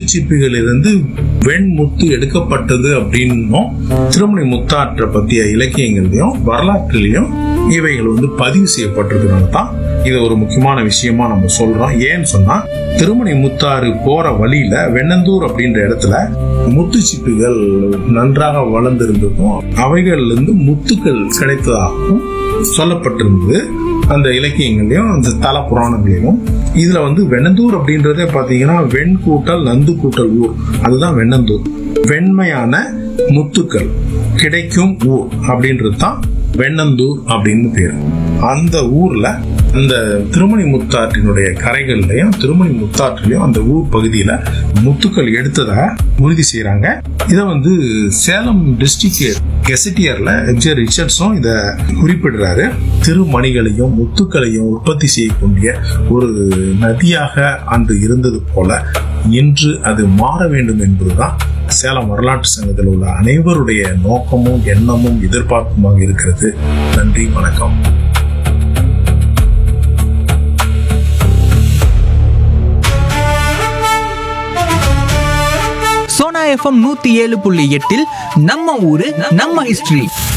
முத்துச்சிப்பிகளிலிருந்து வெண்முத்து எடுக்கப்பட்டது அப்படின்னும் திருமணி முத்தாற்றை பற்றிய இலக்கியங்கள்லயும் வரலாற்றிலையும் இவைகள் பதிவு செய்யப்பட்டிருக்கிறனால தான் இது ஒரு முக்கியமான விஷயமா நம்ம சொல்றோம். ஏன்னு சொன்னா திருமணி முத்தாறு போற வழியில வெண்ணந்தூர் அப்படின்ற இடத்துல முத்துச்சிப்பிகள் நன்றாக வளர்ந்திருந்ததும் அவைகள்ல இருந்து முத்துக்கள் கிடைத்ததாகவும் சொல்லப்பட்டிருந்தது அந்த இலக்கியங்களையும் அந்த தல புராணங்களிலும். இதுல வெண்ணந்தூர் அப்படின்றதே பாத்தீங்கன்னா வெண் கூட்டல் நந்து கூட்டல் ஊர், அதுதான் வெண்ணந்தூர். வெண்மையான முத்துக்கள் கிடைக்கும் ஊர் அப்படின்றது தான் வெண்ணந்தூர் அப்படின்னு பேரு. அந்த ஊர்ல அந்த திருமணி முத்தாற்றினுடைய கரைகள்லயும் திருமணி முத்தாற்றிலையும் அந்த ஊர் பகுதியில முத்துக்கள் எடுத்ததாக உறுதி செய்யறாங்க. இத சேலம் டிஸ்ட்ரிக்ட் கெசட்டியர்ல எம்ஜே ரிச்சர்ட்ஸும் இத குறிப்பிடுறாரு. திருமணிகளையும் முத்துக்களையும் உற்பத்தி செய்யக்கூடிய ஒரு நதியாக அன்று இருந்தது போல இன்று அது மாற வேண்டும் என்பதுதான் சேலம் வரலாற்று சங்கத்தில் உள்ள அனைவருடைய நோக்கமும் எண்ணமும் எதிர்பார்ப்புமாக இருக்கிறது. நன்றி, வணக்கம். சோனா FM 107.8 நம்ம ஊரு நம்ம ஹிஸ்டரி.